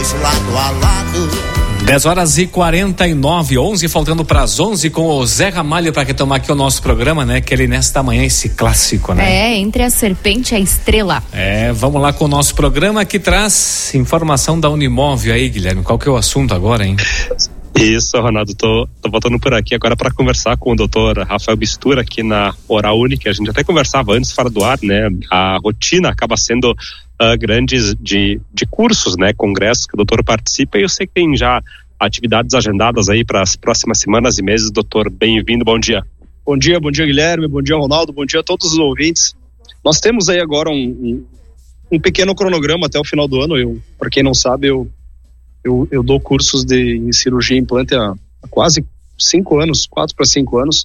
lado a lado. 10h49, 11, faltando para as 11, com o Zé Ramalho para retomar aqui o nosso programa, né? Que ele nesta manhã, esse clássico, né? Entre a serpente e a estrela. Vamos lá com o nosso programa que traz informação da Unimóvel aí, Guilherme. Qual que é o assunto agora, hein? Isso, Ronaldo, tô voltando por aqui agora para conversar com o doutor Rafael Mistura aqui na Oral Unique. A gente até conversava antes fora do ar, né? A rotina acaba sendo grandes de cursos, né? Congressos que o doutor participa, e eu sei que tem já atividades agendadas aí para as próximas semanas e meses. Doutor, bem-vindo, bom dia. Bom dia Guilherme, bom dia Ronaldo, bom dia a todos os ouvintes. Nós temos aí agora um pequeno cronograma até o final do ano. Para quem não sabe, eu dou cursos de cirurgia e implante há quase 5 anos, 4 para 5 anos,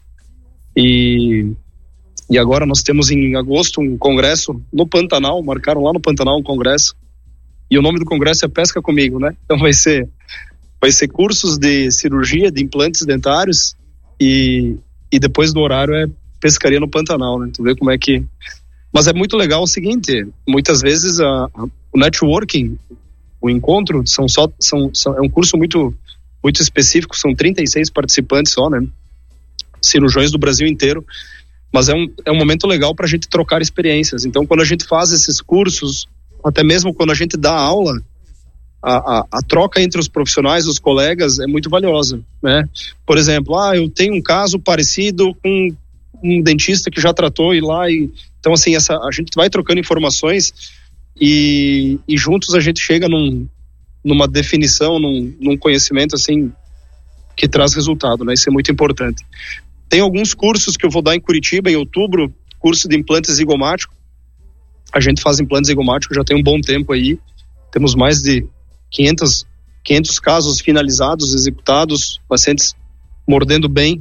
e agora nós temos em agosto um congresso no Pantanal, marcaram lá no Pantanal um congresso, e o nome do congresso é Pesca Comigo, né? Então vai ser cursos de cirurgia, de implantes dentários, e depois do horário é pescaria no Pantanal, né? Tu vê como é que... Mas é muito legal o seguinte, muitas vezes o networking, o encontro, é um curso muito, muito específico, são 36 participantes só, né? Cirurgiões do Brasil inteiro, mas é um momento legal para a gente trocar experiências. Então, quando a gente faz esses cursos, até mesmo quando a gente dá aula, a troca entre os profissionais, os colegas, é muito valiosa, né? Por exemplo, eu tenho um caso parecido com um dentista que já tratou então assim, a gente vai trocando informações e juntos a gente chega numa definição, num conhecimento assim que traz resultado, né? Isso é muito importante. Tem alguns cursos que eu vou dar em Curitiba em outubro, curso de implante zigomático. A gente faz implante zigomático já tem um bom tempo aí. Temos mais de 500 casos finalizados, executados, pacientes mordendo bem.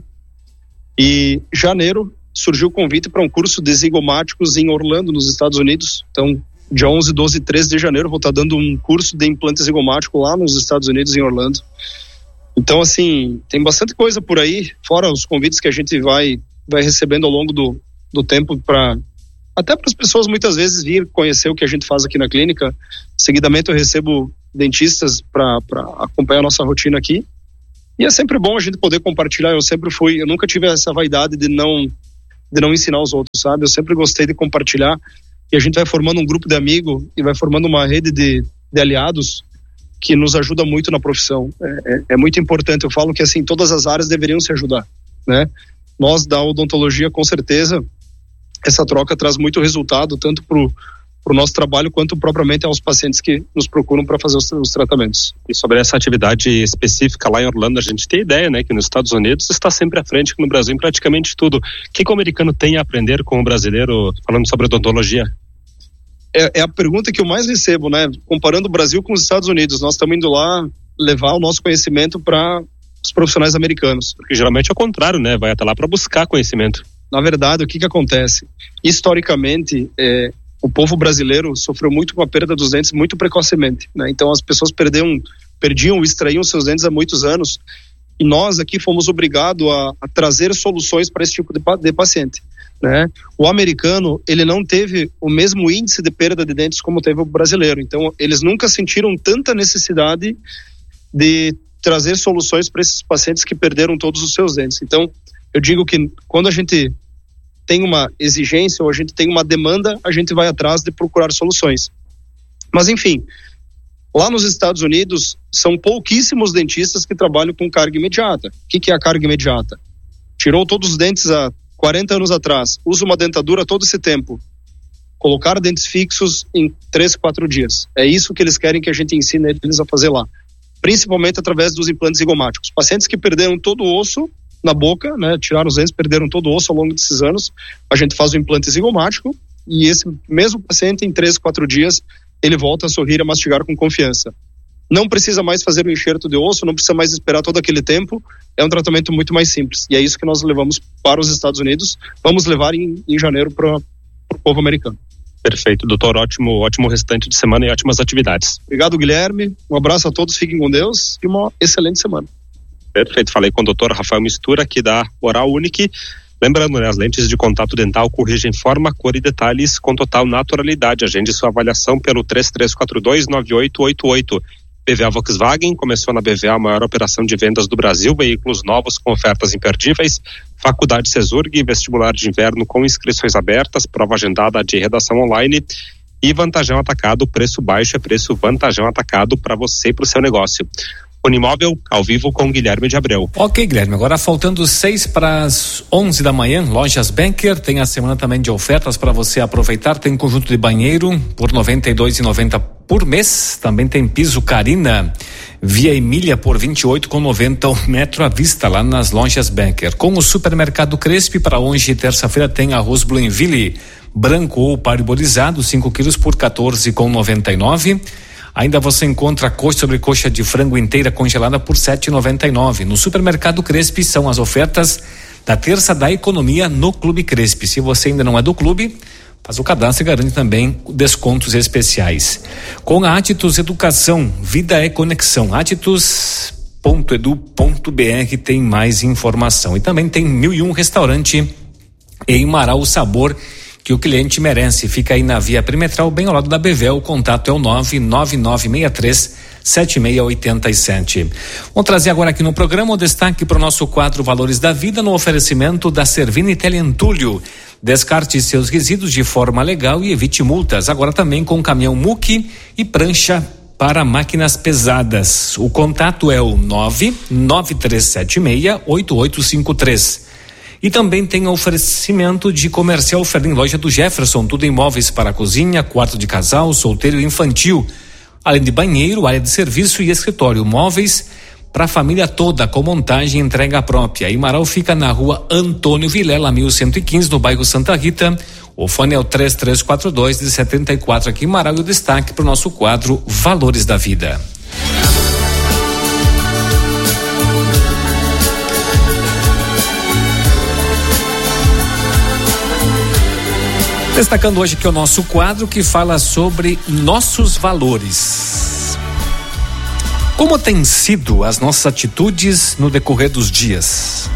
E em janeiro surgiu o convite para um curso de zigomáticos em Orlando, nos Estados Unidos. Então, dia 11, 12 e 13 de janeiro, vou estar dando um curso de implante zigomático lá nos Estados Unidos, em Orlando. Então, assim, tem bastante coisa por aí, fora os convites que a gente vai recebendo ao longo do tempo, até para as pessoas muitas vezes vir conhecer o que a gente faz aqui na clínica. Seguidamente eu recebo dentistas para acompanhar a nossa rotina aqui. E é sempre bom a gente poder compartilhar. Eu nunca tive essa vaidade de não ensinar os outros, sabe? Eu sempre gostei de compartilhar, e a gente vai formando um grupo de amigos e vai formando uma rede de aliados que nos ajuda muito na profissão. É muito importante. Eu falo que assim, todas as áreas deveriam se ajudar, né? Nós da odontologia, com certeza, essa troca traz muito resultado, tanto pro nosso trabalho, quanto propriamente aos pacientes que nos procuram para fazer os tratamentos. E sobre essa atividade específica lá em Orlando, a gente tem ideia, né, que nos Estados Unidos está sempre à frente, que no Brasil em praticamente tudo. O que o americano tem a aprender com o brasileiro, falando sobre odontologia? É a pergunta que eu mais recebo, né? Comparando o Brasil com os Estados Unidos, nós estamos indo lá levar o nosso conhecimento para os profissionais americanos. Porque geralmente é o contrário, né? Vai até lá para buscar conhecimento. Na verdade, o que acontece? Historicamente, o povo brasileiro sofreu muito com a perda dos dentes muito precocemente, né? Então as pessoas extraíam seus dentes há muitos anos, e nós aqui fomos obrigados a trazer soluções para esse tipo de paciente, né? O americano, ele não teve o mesmo índice de perda de dentes como teve o brasileiro, então eles nunca sentiram tanta necessidade de trazer soluções para esses pacientes que perderam todos os seus dentes. Então eu digo que quando a gente tem uma exigência ou a gente tem uma demanda, a gente vai atrás de procurar soluções. Mas enfim, lá nos Estados Unidos são pouquíssimos dentistas que trabalham com carga imediata. O que é a carga imediata? Tirou todos os dentes há 40 anos atrás, usa uma dentadura todo esse tempo, colocar dentes fixos em 3, 4 dias. É isso que eles querem que a gente ensine eles a fazer lá, principalmente através dos implantes zigomáticos. Pacientes que perderam todo o osso na boca, né, tiraram os dentes, perderam todo o osso ao longo desses anos, a gente faz o implante zigomático, e esse mesmo paciente em 3, 4 dias ele volta a sorrir e a mastigar com confiança. Não precisa mais fazer o enxerto de osso, não precisa mais esperar todo aquele tempo, é um tratamento muito mais simples, e é isso que nós levamos para os Estados Unidos, vamos levar em janeiro para o povo americano. Perfeito, doutor, ótimo restante de semana e ótimas atividades. Obrigado, Guilherme, um abraço a todos, fiquem com Deus e uma excelente semana. Perfeito, falei com o doutor Rafael Mistura aqui da Oral Unique. Lembrando, né, as lentes de contato dental corrigem forma, cor e detalhes com total naturalidade. Agende sua avaliação pelo 3342-9888. BVA Volkswagen, começou na BVA a maior operação de vendas do Brasil, veículos novos com ofertas imperdíveis, Faculdade Cesurg, vestibular de inverno com inscrições abertas, prova agendada de redação online e Vantajão Atacado, preço baixo é preço Vantajão Atacado para você e para o seu negócio. Unimóvel, ao vivo com Guilherme de Abreu. Ok, Guilherme, agora faltando 6 para as 11 da manhã, Lojas Banker tem a semana também de ofertas para você aproveitar, tem conjunto de banheiro por R$ 92,90 por mês, também tem piso Carina Via Emília por R$ 28,90 o metro à vista lá nas Lojas Banker. Com o supermercado Crespi, para hoje, terça-feira, tem arroz Bluenville branco ou parboilizado, 5 quilos por R$ 14,99. Ainda você encontra coxa sobre coxa de frango inteira congelada por R$ 7,99. No supermercado Crespi são as ofertas da Terça da Economia no Clube Crespi. Se você ainda não é do clube, faz o cadastro e garante também descontos especiais. Com a Atitus Educação, vida é conexão. Atitus.edu.br tem mais informação. E também tem 1001 Restaurante em Marau, o sabor que o cliente merece. Fica aí na Via Perimetral, bem ao lado da Bevel. O contato é o 99963-7687. Vamos trazer agora aqui no programa o destaque para o nosso quadro Valores da Vida, no oferecimento da Servini Teleentulho. Descarte seus resíduos de forma legal e evite multas. Agora também com caminhão muque e prancha para máquinas pesadas. O contato é o 99376-8853. E também tem oferecimento de Comercial Ferlim, loja do Jefferson, tudo em móveis para cozinha, quarto de casal, solteiro e infantil, além de banheiro, área de serviço e escritório, móveis para a família toda, com montagem e entrega própria. E Marau fica na rua Antônio Vilela, 1115, no bairro Santa Rita. O fone é o 3342-74 aqui em Marau, e o destaque para o nosso quadro Valores da Vida. Destacando hoje aqui o nosso quadro que fala sobre nossos valores. Como têm sido as nossas atitudes no decorrer dos dias?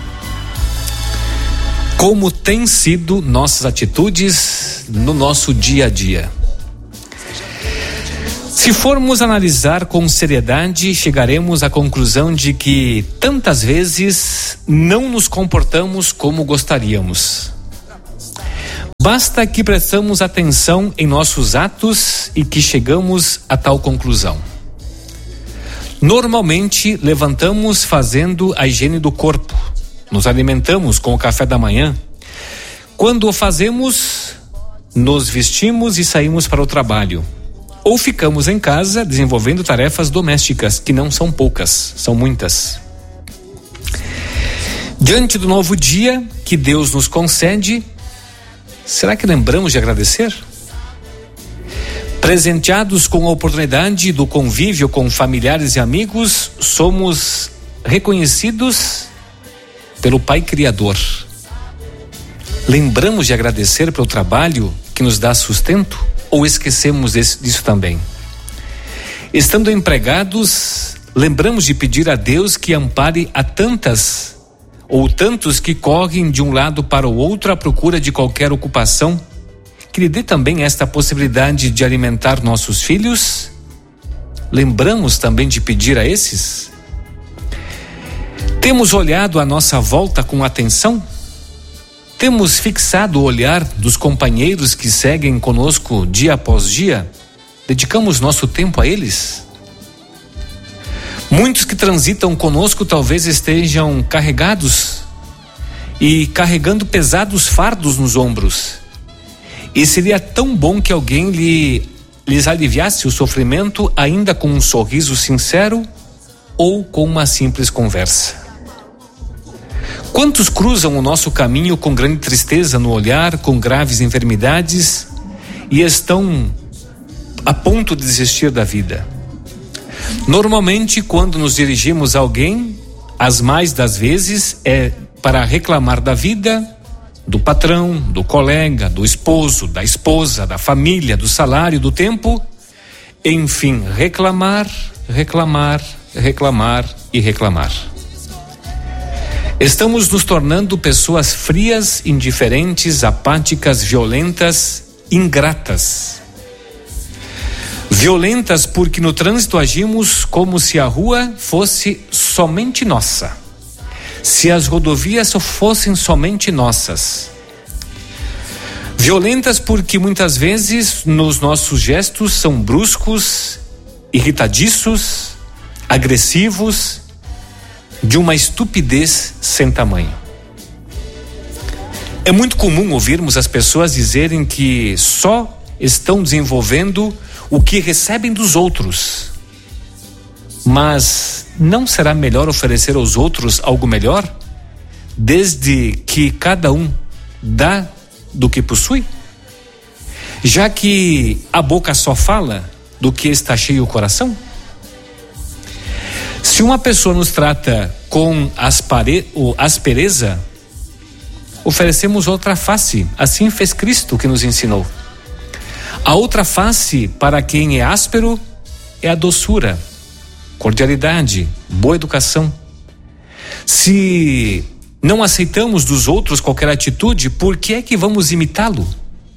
Como têm sido nossas atitudes no nosso dia a dia? Se formos analisar com seriedade, chegaremos à conclusão de que tantas vezes não nos comportamos como gostaríamos. Basta que prestamos atenção em nossos atos e que chegamos a tal conclusão. Normalmente, levantamos fazendo a higiene do corpo. Nos alimentamos com o café da manhã. Quando o fazemos, nos vestimos e saímos para o trabalho. Ou ficamos em casa desenvolvendo tarefas domésticas, que não são poucas, são muitas. Diante do novo dia que Deus nos concede, será que lembramos de agradecer? Presenteados com a oportunidade do convívio com familiares e amigos, somos reconhecidos pelo Pai Criador. Lembramos de agradecer pelo trabalho que nos dá sustento ou esquecemos disso também? Estando empregados, lembramos de pedir a Deus que ampare a tantas ou tantos que correm de um lado para o outro à procura de qualquer ocupação, que lhe dê também esta possibilidade de alimentar nossos filhos? Lembramos também de pedir a esses? Temos olhado à nossa volta com atenção? Temos fixado o olhar dos companheiros que seguem conosco dia após dia? Dedicamos nosso tempo a eles? Muitos que transitam conosco talvez estejam carregados e carregando pesados fardos nos ombros. E seria tão bom que alguém lhes aliviasse o sofrimento, ainda com um sorriso sincero ou com uma simples conversa. Quantos cruzam o nosso caminho com grande tristeza no olhar, com graves enfermidades e estão a ponto de desistir da vida? Normalmente, quando nos dirigimos a alguém, as mais das vezes é para reclamar da vida, do patrão, do colega, do esposo, da esposa, da família, do salário, do tempo. Enfim, reclamar, reclamar, reclamar e reclamar. Estamos nos tornando pessoas frias, indiferentes, apáticas, violentas, ingratas. Violentas porque no trânsito agimos como se a rua fosse somente nossa, se as rodovias fossem somente nossas. Violentas porque muitas vezes nos nossos gestos são bruscos, irritadiços, agressivos, de uma estupidez sem tamanho. É muito comum ouvirmos as pessoas dizerem que só estão desenvolvendo o que recebem dos outros. Mas não será melhor oferecer aos outros algo melhor, desde que cada um dá do que possui? Já que a boca só fala do que está cheio o coração? Se uma pessoa nos trata com aspereza, oferecemos outra face. Assim fez Cristo, que nos ensinou. A outra face para quem é áspero é a doçura, cordialidade, boa educação. Se não aceitamos dos outros qualquer atitude, por que é que vamos imitá-lo?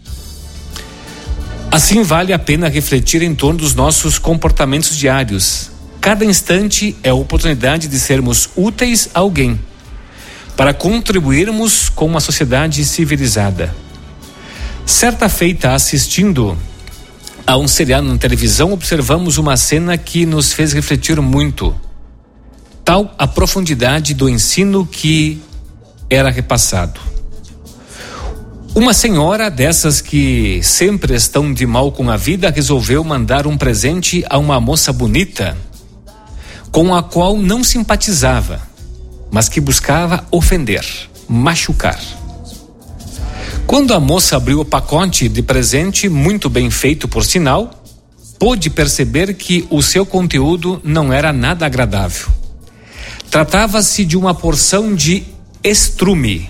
Assim vale a pena refletir em torno dos nossos comportamentos diários. Cada instante é a oportunidade de sermos úteis a alguém, para contribuirmos com uma sociedade civilizada. Certa feita, assistindo a um seriado na televisão, observamos uma cena que nos fez refletir muito. Tal a profundidade do ensino que era repassado. Uma senhora dessas que sempre estão de mal com a vida resolveu mandar um presente a uma moça bonita, com a qual não simpatizava, mas que buscava ofender, machucar. Quando a moça abriu o pacote de presente, muito bem feito por sinal, pôde perceber que o seu conteúdo não era nada agradável. Tratava-se de uma porção de estrume.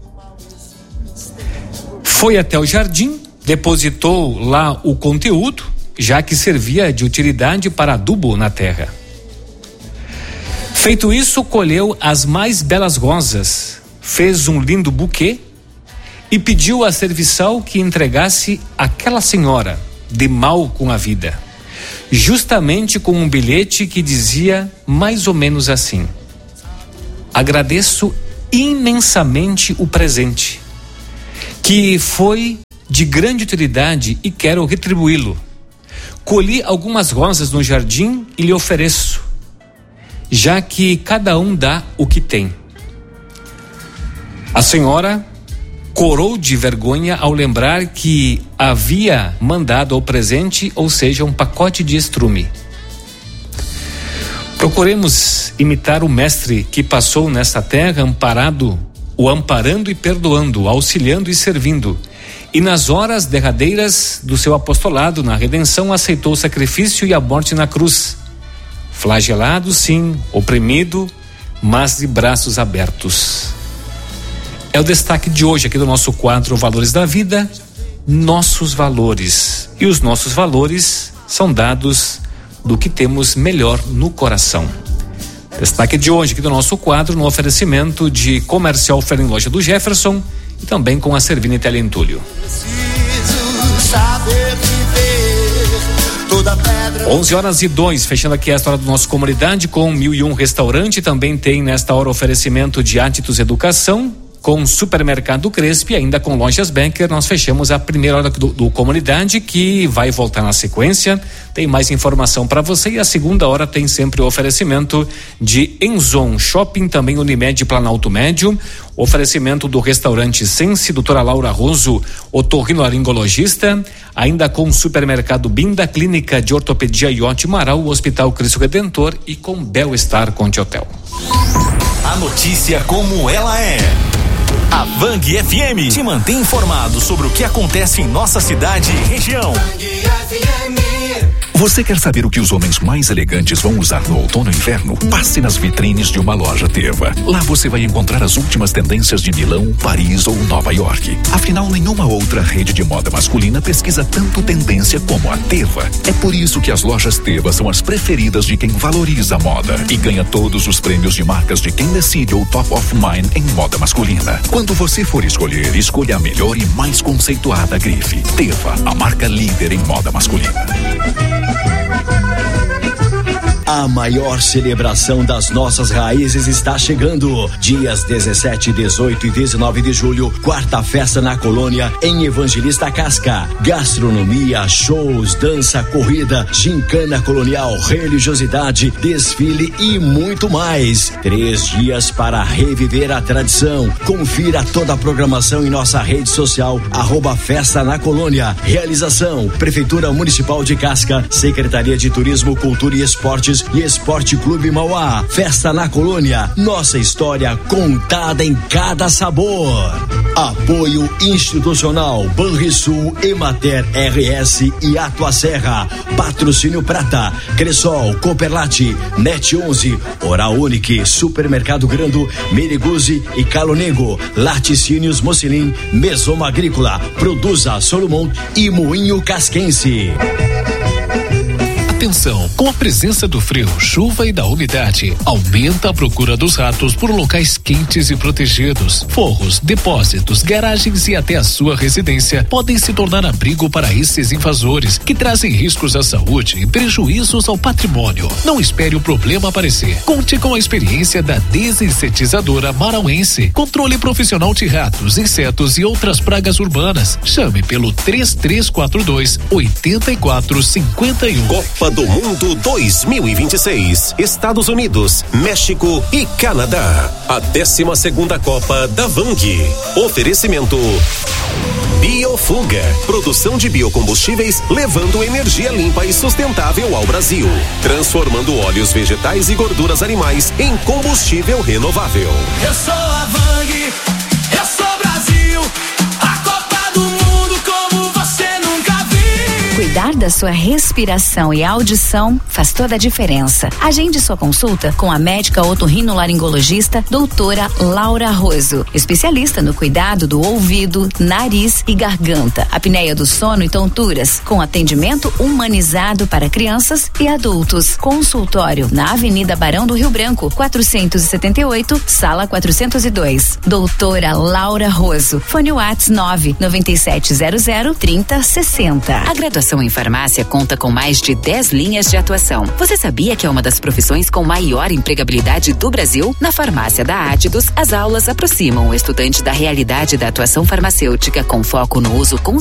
Foi até o jardim, depositou lá o conteúdo, já que servia de utilidade para adubo na terra. Feito isso, colheu as mais belas rosas, fez um lindo buquê e pediu à serviçal que entregasse aquela senhora de mal com a vida, justamente com um bilhete que dizia mais ou menos assim: agradeço imensamente o presente, que foi de grande utilidade e quero retribuí-lo. Colhi algumas rosas no jardim e lhe ofereço, já que cada um dá o que tem. A senhora corou de vergonha ao lembrar que havia mandado ao presente, ou seja, um pacote de estrume. Procuremos imitar o mestre que passou nesta terra amparando e perdoando, auxiliando e servindo. E nas horas derradeiras do seu apostolado na redenção aceitou o sacrifício e a morte na cruz. Flagelado, sim, oprimido, mas de braços abertos. É o destaque de hoje aqui do nosso quadro Valores da Vida, nossos valores. E os nossos valores são dados do que temos melhor no coração. Destaque de hoje aqui do nosso quadro no oferecimento de Comercial Fer em Loja do Jefferson e também com a Servini Telentúlio. 11h02, fechando aqui esta hora do nosso comunidade com 1001 Restaurante. Também tem nesta hora oferecimento de Atitus Educação, com Supermercado Crespo e ainda com Lojas Becker. Nós fechamos a primeira hora do Comunidade, que vai voltar na sequência. Tem mais informação para você e a segunda hora tem sempre o oferecimento de Enzon Shopping, também Unimed Planalto Médio, oferecimento do restaurante Sense, doutora Laura Roso, otorrinolaringologista, ainda com Supermercado Binda, Clínica de Ortopedia Iote Maral, Hospital Cristo Redentor e com Bel-Estar Conte Hotel. A notícia como ela é. A Vang FM te mantém informado sobre o que acontece em nossa cidade e região. Você quer saber o que os homens mais elegantes vão usar no outono e inverno? Passe nas vitrines de uma loja Teva. Lá você vai encontrar as últimas tendências de Milão, Paris ou Nova York. Afinal, nenhuma outra rede de moda masculina pesquisa tanto tendência como a Teva. É por isso que as lojas Teva são as preferidas de quem valoriza a moda e ganha todos os prêmios de marcas de quem decide o Top of Mind em moda masculina. Quando você for escolher, escolha a melhor e mais conceituada grife. Teva, a marca líder em moda masculina. A maior celebração das nossas raízes está chegando. Dias 17, 18 e 19 de julho, quarta festa na Colônia, em Evangelista Casca. Gastronomia, shows, dança, corrida, gincana colonial, religiosidade, desfile e muito mais. 3 dias para reviver a tradição. Confira toda a programação em nossa rede social, @Festa na Colônia. Realização: Prefeitura Municipal de Casca, Secretaria de Turismo, Cultura e Esportes e Esporte Clube Mauá. Festa na Colônia, nossa história contada em cada sabor. Apoio institucional: Banrisul, Emater RS e Atua Serra. Patrocínio Prata, Cressol, Cooperlate, Net 11, Oral Unique, Supermercado Grando, Meriguzi e Calonego, Laticínios Mocilin, Mesoma Agrícola, Produza Solomon e Moinho Casquense. Atenção, com a presença do frio, chuva e da umidade, aumenta a procura dos ratos por locais quentes e protegidos. Forros, depósitos, garagens e até a sua residência podem se tornar abrigo para esses invasores, que trazem riscos à saúde e prejuízos ao patrimônio. Não espere o problema aparecer. Conte com a experiência da desinsetizadora marauense. Controle profissional de ratos, insetos e outras pragas urbanas. Chame pelo 3342-8451. Copa do Mundo 2026, Estados Unidos, México e Canadá. A 12ª Copa da Vang. Oferecimento Biofuga, produção de biocombustíveis levando energia limpa e sustentável ao Brasil, transformando óleos vegetais e gorduras animais em combustível renovável. Eu sou a Vang, eu sou Brasil, a Copa do Mundo como você nunca viu. Cuidar da sua respiração e audição faz toda a diferença. Agende sua consulta com a médica otorrinolaringologista doutora Laura Roso, especialista no cuidado do ouvido, nariz e garganta, apneia do sono e tonturas, com atendimento humanizado para crianças e adultos. Consultório na Avenida Barão do Rio Branco, 478, sala 402. Doutora Laura Roso. Fone WhatsApp 997003060. A graduação em farmácia conta com mais de 10 linhas de atuação. Você sabia que é uma das profissões com maior empregabilidade do Brasil? Na farmácia da Átidos, as aulas aproximam o estudante da realidade da atuação farmacêutica com foco no uso consciente